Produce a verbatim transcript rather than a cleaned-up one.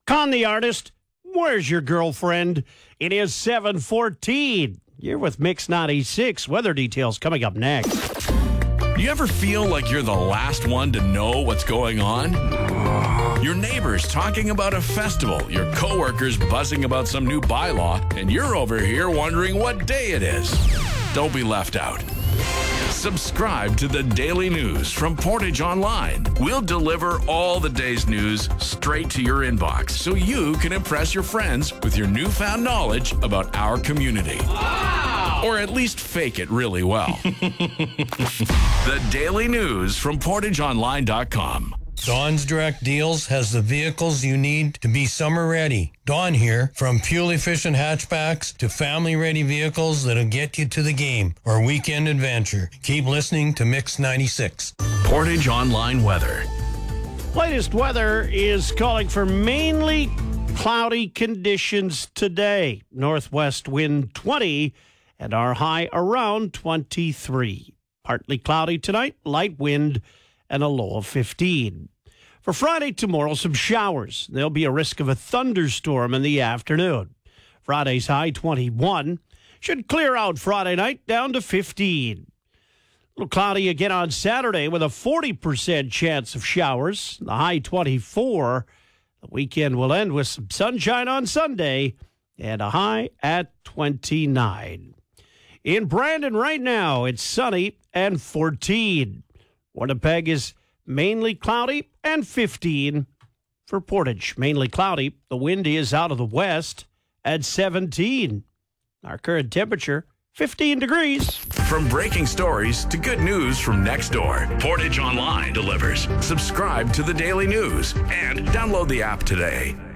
Con the artist, where's your girlfriend? It is seven fourteen. You're with Mix ninety-six. Weather details coming up next. You ever feel like you're the last one to know what's going on? Your neighbors talking about a festival, your coworkers buzzing about some new bylaw, and you're over here wondering what day it is. Don't be left out. Subscribe to the Daily News from Portage Online. We'll deliver all the day's news straight to your inbox so you can impress your friends with your newfound knowledge about our community. Wow! Or at least fake it really well. The Daily News from portage online dot com. Dawn's Direct Deals has the vehicles you need to be summer ready. Dawn here, from fuel-efficient hatchbacks to family-ready vehicles that'll get you to the game or weekend adventure. Keep listening to Mix ninety-six. Portage Online Weather. Latest weather is calling for mainly cloudy conditions today. Northwest wind twenty and our high around twenty-three. Partly cloudy tonight, light wind, and a low of fifteen. For Friday tomorrow, some showers. There'll be a risk of a thunderstorm in the afternoon. Friday's high twenty-one. Should clear out Friday night down to fifteen. A little cloudy again on Saturday with a forty percent chance of showers. The high twenty-four. The weekend will end with some sunshine on Sunday and a high at twenty-nine. In Brandon right now, it's sunny and fourteen. Winnipeg is mainly cloudy and fifteen. For Portage, mainly cloudy. The wind is out of the west at seventeen. Our current temperature, fifteen degrees. From breaking stories to good news from next door, Portage Online delivers. Subscribe to the Daily News and download the app today.